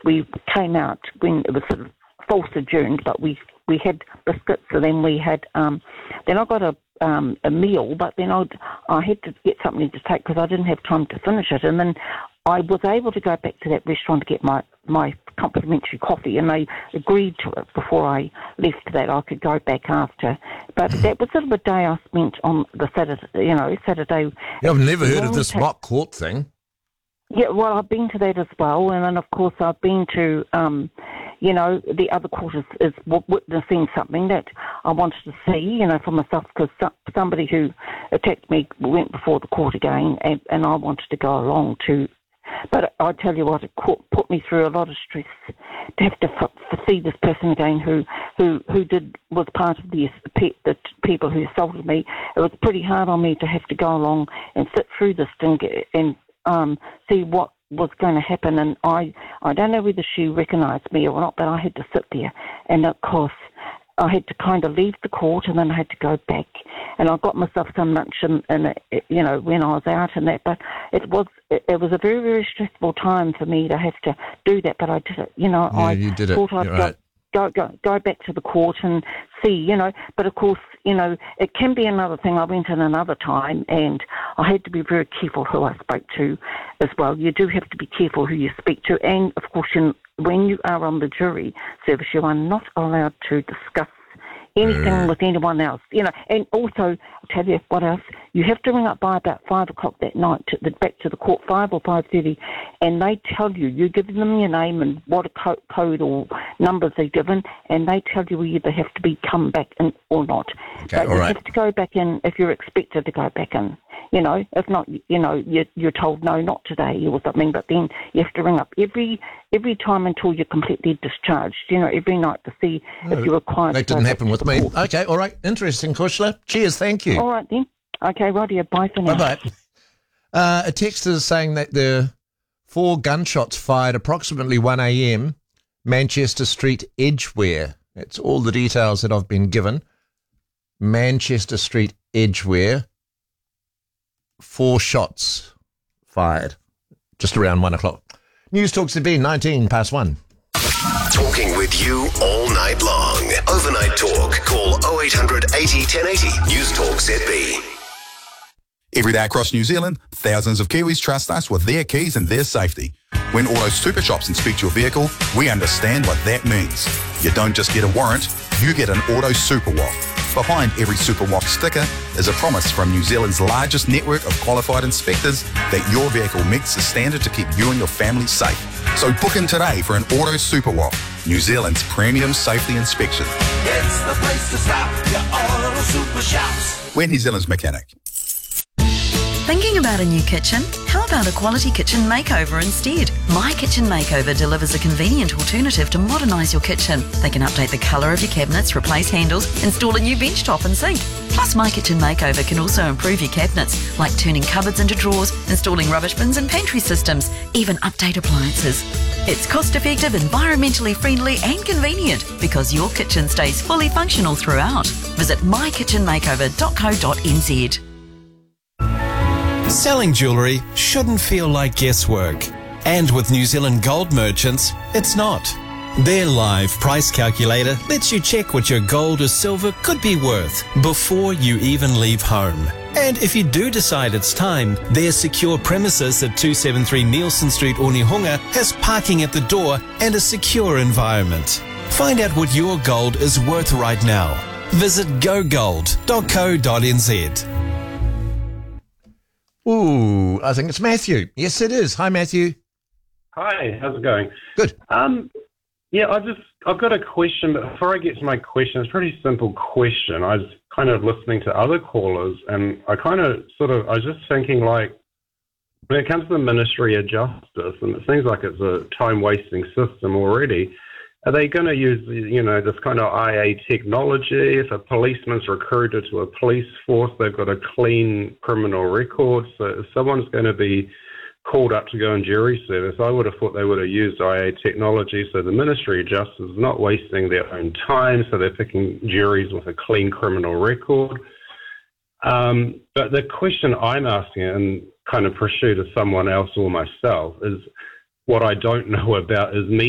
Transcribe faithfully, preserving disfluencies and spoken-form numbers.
we came out when it was sort of false adjourned, but we we had biscuits, so then we had, um, then I got a um, a meal, but then I'd, I had to get something to take because I didn't have time to finish it, and then I was able to go back to that restaurant to get my, my complimentary coffee, and they agreed to it before I left that I could go back after. But that was sort of a day I spent on the Saturday, you know, Saturday. Yeah, I've never heard of this mock court thing. Yeah, well, I've been to that as well, and then, of course, I've been to, um, you know, the other court is, is witnessing something that I wanted to see, you know, for myself, because somebody who attacked me went before the court again, and, and I wanted to go along to. But I tell you what, it put me through a lot of stress to have to f- see this person again who, who, who did was part of the, the people who assaulted me. It was pretty hard on me to have to go along and sit through this and get, and um, see what was going to happen. And I, I don't know whether she recognised me or not, but I had to sit there. And of course, I had to kind of leave the court, and then I had to go back. And I got myself some lunch, and, and you know, when I was out and that. But it was it, it was a very, very stressful time for me to have to do that. But I did it. You know, yeah, I you did thought it. I'd You're go, right. go go go back to the court and see. You know, but of course, you know, it can be another thing. I went in another time, and I had to be very careful who I spoke to as well. You do have to be careful who you speak to, and of course, you, when you are on the jury service, you are not allowed to discuss anything mm. with anyone else, you know. And also, I'll tell you what else, you have to ring up by about five o'clock that night, to the, back to the court, five or five thirty, and they tell you, you give them your name and what a co- code or numbers they're given, and they tell you whether they have to be come back in or not. Okay, but all you right. have to go back in if you're expected to go back in. You know, if not, you know, you're, you're told no, not today or something, but then you have to ring up every every time until you're completely discharged, you know, every night to see no, if you're required that to go didn't happen with me. Court. Okay, all right. Interesting, Kushla. Cheers, thank you. All right, then. Okay, right here. Bye for now. Bye-bye. Uh, a text is saying that there are four gunshots fired approximately one a.m. Manchester Street, Edgware. That's all the details that I've been given. Manchester Street, Edgware. Four shots fired just around one o'clock. News Talk Z B, nineteen past one. Talking with you all night long. Overnight talk. Call oh eight hundred eighty ten eighty. News Talk Z B. Every day across New Zealand, thousands of Kiwis trust us with their keys and their safety. When Auto Super Shops inspect your vehicle, we understand what that means. You don't just get a warrant, you get an Auto Super Walk. Behind every Super Walk sticker is a promise from New Zealand's largest network of qualified inspectors that your vehicle meets the standard to keep you and your family safe. So book in today for an Auto Super Walk, New Zealand's premium safety inspection. It's the place to stop, your Auto Super Shops. We're New Zealand's mechanic. Thinking about a new kitchen? How about a quality kitchen makeover instead? My Kitchen Makeover delivers a convenient alternative to modernise your kitchen. They can update the colour of your cabinets, replace handles, install a new bench top and sink. Plus, My Kitchen Makeover can also improve your cabinets, like turning cupboards into drawers, installing rubbish bins and pantry systems, even update appliances. It's cost-effective, environmentally friendly and convenient because your kitchen stays fully functional throughout. Visit my kitchen makeover dot co dot n z. Selling jewellery shouldn't feel like guesswork. And with New Zealand Gold Merchants, it's not. Their live price calculator lets you check what your gold or silver could be worth before you even leave home. And if you do decide it's time, their secure premises at two seventy-three Nielsen Street, Onehunga has parking at the door and a secure environment. Find out what your gold is worth right now. Visit go gold dot co dot n z. Ooh, I think it's Matthew. Yes, it is. Hi, Matthew. Hi, how's it going? Good. Um, yeah, I just I've got a question, but before I get to my question, it's a pretty simple question. I was kind of listening to other callers, and I kind of sort of I was just thinking, like, when it comes to the Ministry of Justice, and it seems like it's a time-wasting system already. Are they going to use, you know, this kind of I A technology? If a policeman's recruited to a police force, they've got a clean criminal record. So if someone's going to be called up to go on jury service, I would have thought they would have used I A technology. So the Ministry of Justice is not wasting their own time. So they're picking juries with a clean criminal record. Um, but the question I'm asking, in kind of pursuit of someone else or myself, is what I don't know about is me